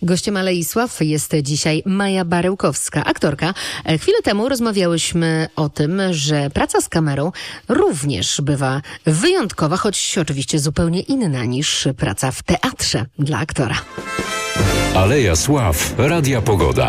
Gościem Alei Sław jest dzisiaj Maja Barełkowska, aktorka. Chwilę temu rozmawiałyśmy o tym, że praca z kamerą również bywa wyjątkowa, choć oczywiście zupełnie inna niż praca w teatrze dla aktora. Aleja Sław, Radia Pogoda.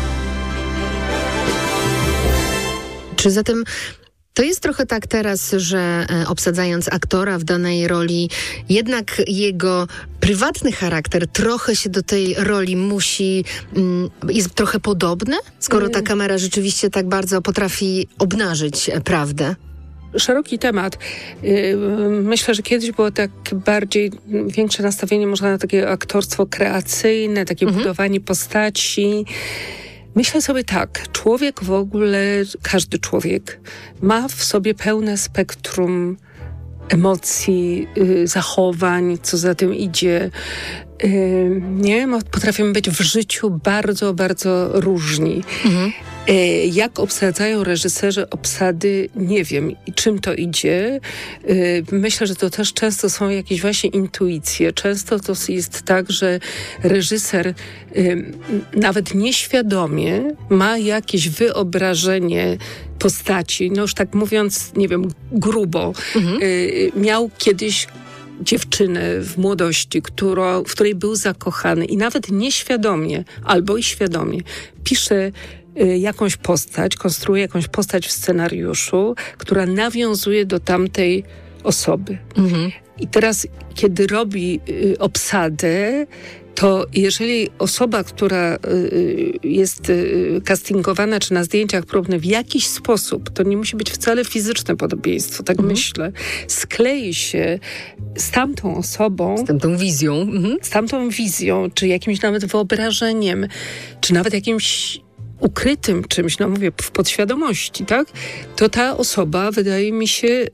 Czy zatem to jest trochę tak teraz, że obsadzając aktora w danej roli, jednak jego prywatny charakter trochę się do tej roli jest trochę podobny, skoro ta kamera rzeczywiście tak bardzo potrafi obnażyć prawdę? Szeroki temat. Myślę, że kiedyś było tak większe nastawienie może na takie aktorstwo kreacyjne, takie budowanie postaci. Myślę sobie tak, człowiek w ogóle, każdy człowiek ma w sobie pełne spektrum emocji, zachowań, co za tym idzie. Potrafimy być w życiu bardzo, bardzo różni. Jak obsadzają reżyserzy obsady, nie wiem. I czym to idzie? Myślę, że to też często są jakieś właśnie intuicje. Często to jest tak, że reżyser nawet nieświadomie ma jakieś wyobrażenie postaci. No już tak mówiąc, nie wiem, grubo. Miał kiedyś dziewczynę w młodości, w której był zakochany i nawet nieświadomie, albo i świadomie pisze jakąś postać, konstruuje jakąś postać w scenariuszu, która nawiązuje do tamtej osoby. I teraz, kiedy robi obsadę, to jeżeli osoba, która jest castingowana czy na zdjęciach próbnych w jakiś sposób, to nie musi być wcale fizyczne podobieństwo, tak myślę, sklei się z tamtą osobą. Z tamtą wizją. Z tamtą wizją, czy jakimś nawet wyobrażeniem, czy nawet jakimś ukrytym czymś, no mówię, w podświadomości, tak? To ta osoba, wydaje mi się,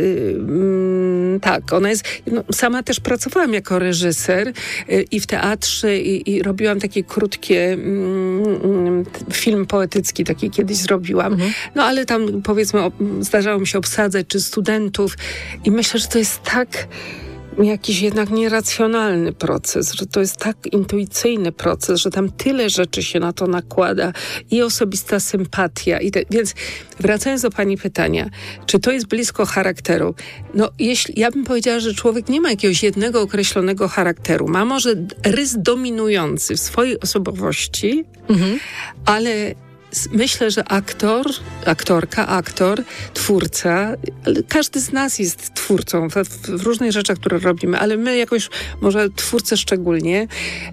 tak, ona jest... No, sama też pracowałam jako reżyser i w teatrze i robiłam takie krótkie film poetycki, taki kiedyś zrobiłam. No ale tam, powiedzmy, zdarzało mi się obsadzać czy studentów i myślę, że to jest tak jakiś jednak nieracjonalny proces, że to jest tak intuicyjny proces, że tam tyle rzeczy się na to nakłada i osobista sympatia. Więc wracając do pani pytania, czy to jest blisko charakteru? No, ja bym powiedziała, że człowiek nie ma jakiegoś jednego określonego charakteru. Ma może rys dominujący w swojej osobowości, ale myślę, że aktor, twórca, każdy z nas jest twórcą w różnych rzeczach, które robimy, ale my jakoś, może twórcy szczególnie,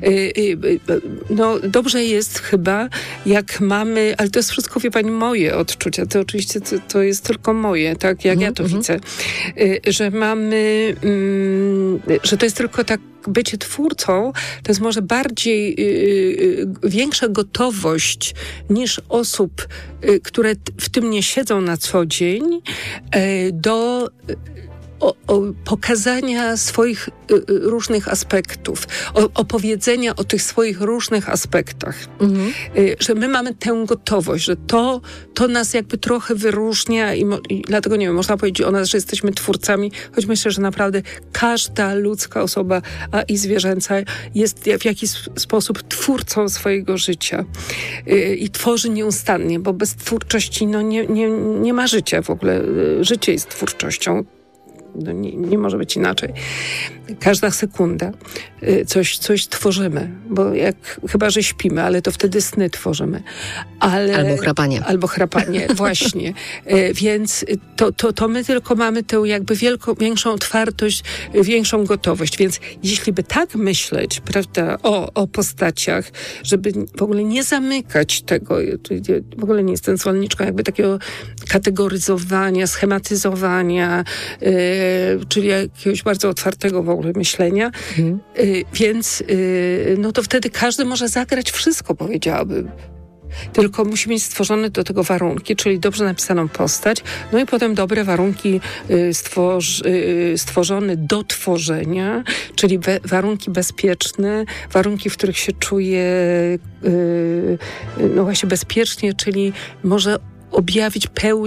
no dobrze jest chyba, jak mamy, ale to jest wszystko, wie pani, moje odczucia, to oczywiście to jest tylko moje, tak, jak ja to widzę, że mamy, że to jest tylko tak, bycie twórcą to jest może bardziej większa gotowość niż osób, które w tym nie siedzą na co dzień, do pokazania swoich różnych aspektów, opowiedzenia o tych swoich różnych aspektach. Że my mamy tę gotowość, że to nas jakby trochę wyróżnia i dlatego, nie wiem, można powiedzieć o nas, że jesteśmy twórcami, choć myślę, że naprawdę każda ludzka osoba, a i zwierzęca, jest w jakiś sposób twórcą swojego życia i tworzy nieustannie, bo bez twórczości nie ma życia w ogóle. Życie jest twórczością. No nie może być inaczej. Każda sekunda coś tworzymy, bo chyba, że śpimy, ale to wtedy sny tworzymy. Albo chrapanie, właśnie. Więc to my tylko mamy tę jakby większą otwartość, większą gotowość. Więc jeśli by tak myśleć, prawda, o postaciach, żeby w ogóle nie zamykać tego, w ogóle nie jestem zwolenniczką jakby takiego kategoryzowania, schematyzowania, czyli jakiegoś bardzo otwartego w ogóle myślenia. Więc no to wtedy każdy może zagrać wszystko, powiedziałabym. Tylko musi mieć stworzone do tego warunki, czyli dobrze napisaną postać, no i potem dobre warunki stworzone do tworzenia, czyli warunki bezpieczne, warunki, w których się czuje no właśnie bezpiecznie, czyli może objawić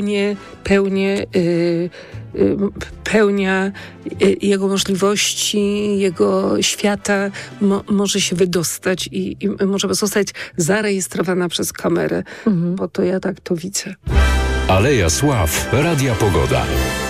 pełnia jego możliwości, jego świata może się wydostać i może zostać zarejestrowana przez kamerę, bo to ja tak to widzę. Aleja Sław, Radia Pogoda.